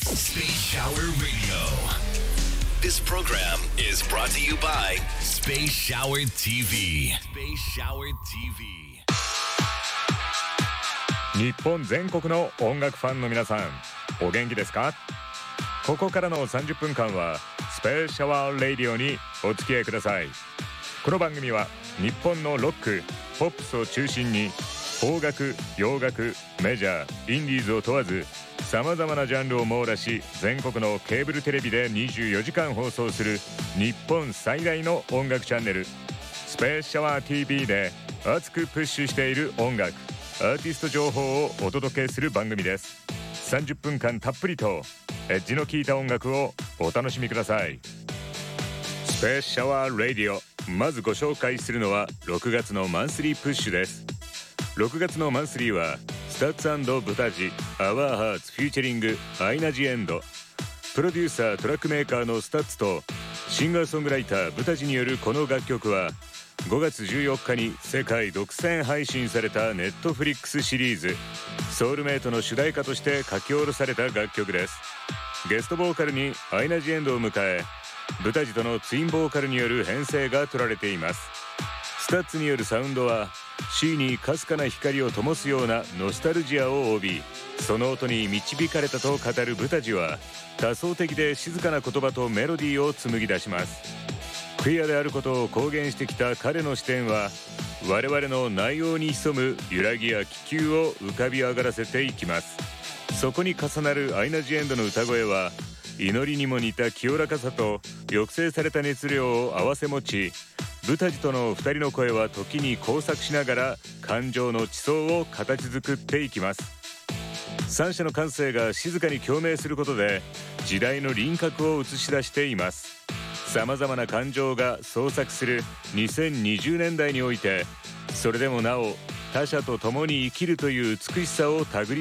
Space Shower Radio. This program is brought to you by Space Shower TV. Space Shower TV. 日本全国の音楽ファンの皆さん、お元気ですか？ここからの30分間はスペースシャワーラディオにお付き合いください。この番組は日本のロック、ポップスを中心に邦楽、洋楽、メジャー、インディーズを問わず様々なジャンルを網羅し、全国のケーブルテレビで24時間放送する日本最大の音楽チャンネルスペースシャワー TV で熱くプッシュしている音楽、アーティスト情報をお届けする番組です。30分間たっぷりとエッジの効いた音楽をお楽しみください。スペースシャワーラディオ、まずご紹介するのは6月のマンスリープッシュです。6月のマンスリーはスタッツ&ブタジ、アワーハーツフューチャリングアイナジエンド、プロデューサートラックメーカーのスタッツとシンガーソングライターブタジによるこの楽曲は5月14日に世界独占配信されたネットフリックスシリーズソウルメイトの主題歌として書き下ろされた楽曲です。ゲストボーカルにアイナジエンドを迎え、ブタジとのツインボーカルによる編成が取られています。スタッツによるサウンドは C にかすかな光を灯すようなノスタルジアを帯び、その音に導かれたと語るブタジは多層的で静かな言葉とメロディーを紡ぎ出します。クイアであることを公言してきた彼の視点は我々の内容に潜む揺らぎや気球を浮かび上がらせていきます。そこに重なるアイナジエンドの歌声は祈りにも似た清らかさと抑制された熱量を併せ持ち、ブタジとの2人の声は時に交錯しながら感情の地層を形作っていきます。三者の感性が静かに共鳴することで時代の輪郭を映し出しています。様々な感情が創作する2020年代において、それでもなお他者と共に生きるという美しさを手繰り